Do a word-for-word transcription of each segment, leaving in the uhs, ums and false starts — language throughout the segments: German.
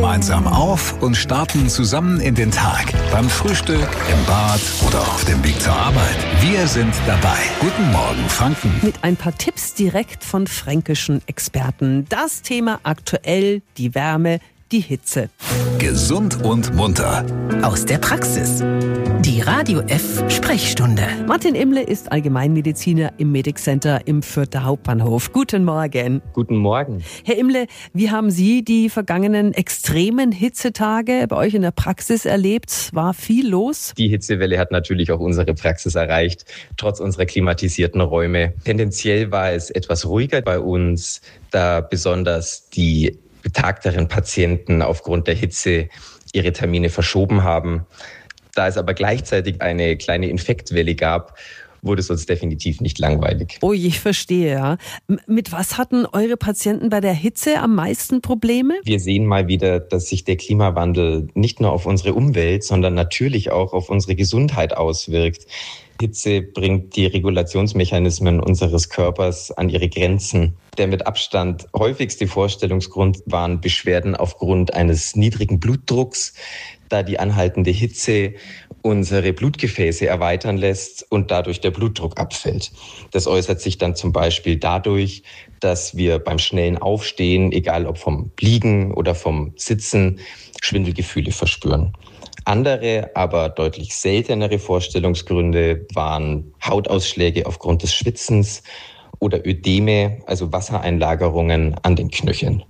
gemeinsam auf und starten zusammen in den Tag. Beim Frühstück, im Bad oder auf dem Weg zur Arbeit. Wir sind dabei. Guten Morgen, Franken. Mit ein paar Tipps direkt von fränkischen Experten. Das Thema aktuell, die Wärme, die Hitze. Gesund und munter. Aus der Praxis. Die Radio F Sprechstunde. Martin Imle ist Allgemeinmediziner im Medic Center im Fürther Hauptbahnhof. Guten Morgen. Guten Morgen. Herr Imle, wie haben Sie die vergangenen extremen Hitzetage bei euch in der Praxis erlebt? War viel los? Die Hitzewelle hat natürlich auch unsere Praxis erreicht, trotz unserer klimatisierten Räume. Tendenziell war es etwas ruhiger bei uns, da besonders die betagteren Patienten aufgrund der Hitze ihre Termine verschoben haben. Da es aber gleichzeitig eine kleine Infektwelle gab, wurde es uns definitiv nicht langweilig. Oh, ich verstehe, ja. M- mit was hatten eure Patienten bei der Hitze am meisten Probleme? Wir sehen mal wieder, dass sich der Klimawandel nicht nur auf unsere Umwelt, sondern natürlich auch auf unsere Gesundheit auswirkt. Hitze bringt die Regulationsmechanismen unseres Körpers an ihre Grenzen. Der mit Abstand häufigste Vorstellungsgrund waren Beschwerden aufgrund eines niedrigen Blutdrucks, da die anhaltende Hitze unsere Blutgefäße erweitern lässt und dadurch der Blutdruck abfällt. Das äußert sich dann zum Beispiel dadurch, dass wir beim schnellen Aufstehen, egal ob vom Liegen oder vom Sitzen, Schwindelgefühle verspüren. Andere, aber deutlich seltenere Vorstellungsgründe waren Hautausschläge aufgrund des Schwitzens oder Ödeme, also Wassereinlagerungen an den Knöcheln.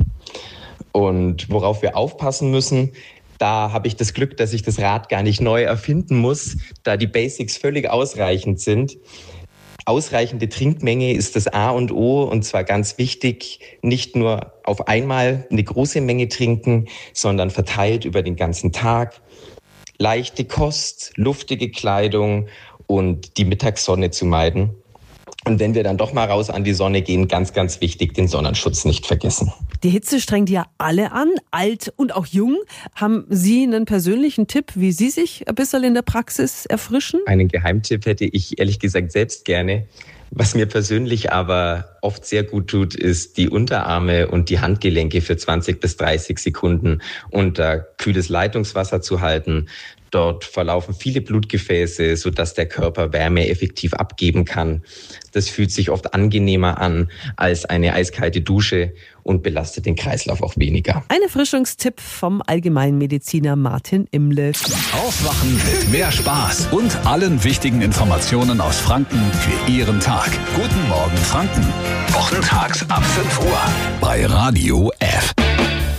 Und worauf wir aufpassen müssen, da habe ich das Glück, dass ich das Rad gar nicht neu erfinden muss, da die Basics völlig ausreichend sind. Ausreichende Trinkmenge ist das A und O, und zwar ganz wichtig, nicht nur auf einmal eine große Menge trinken, sondern verteilt über den ganzen Tag. Leichte Kost, luftige Kleidung und die Mittagssonne zu meiden. Und wenn wir dann doch mal raus an die Sonne gehen, ganz, ganz wichtig, den Sonnenschutz nicht vergessen. Die Hitze strengt ja alle an, alt und auch jung. Haben Sie einen persönlichen Tipp, wie Sie sich ein bisschen in der Praxis erfrischen? Einen Geheimtipp hätte ich ehrlich gesagt selbst gerne. Was mir persönlich aber oft sehr gut tut, ist die Unterarme und die Handgelenke für zwanzig bis dreißig Sekunden unter kühles Leitungswasser zu halten. Dort verlaufen viele Blutgefäße, sodass der Körper Wärme effektiv abgeben kann. Das fühlt sich oft angenehmer an als eine eiskalte Dusche und belastet den Kreislauf auch weniger. Ein Erfrischungstipp vom Allgemeinmediziner Martin Imle. Aufwachen mit mehr Spaß und allen wichtigen Informationen aus Franken für Ihren Tag. Guten Morgen, Franken. Wochentags ab fünf Uhr bei Radio F.